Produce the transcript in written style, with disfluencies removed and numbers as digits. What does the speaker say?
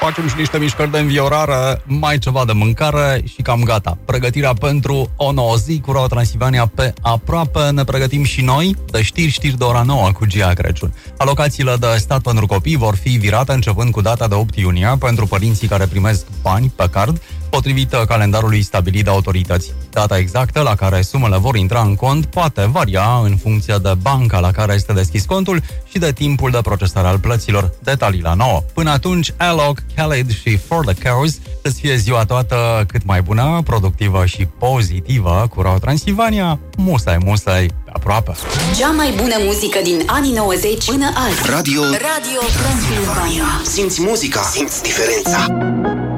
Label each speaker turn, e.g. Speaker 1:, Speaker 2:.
Speaker 1: Facem și niște mișcări de înviorare, mai ceva de mâncare și cam gata. Pregătirea pentru o nouă zi cu Roa Transilvania pe aproape. Ne pregătim și noi de știri de ora 9 cu Gia Crăciun. Alocațiile de stat pentru copii vor fi virate începând cu data de 8 iunie pentru părinții care primesc bani pe card, potrivit calendarului stabilit de autorități. Data exactă la care sumele vor intra în cont poate varia în funcție de banca la care este deschis contul și de timpul de procesare al plăților. Detalii la 9. Până atunci, Alok, Khalid și For the Cows, să fie ziua toată cât mai bună, productivă și pozitivă cu Roa Transilvania. Musai, pe aproape.
Speaker 2: Cea mai bună muzică din anii 90 până azi.
Speaker 3: Radio
Speaker 2: Transilvania.
Speaker 3: Simți muzica, simți diferența.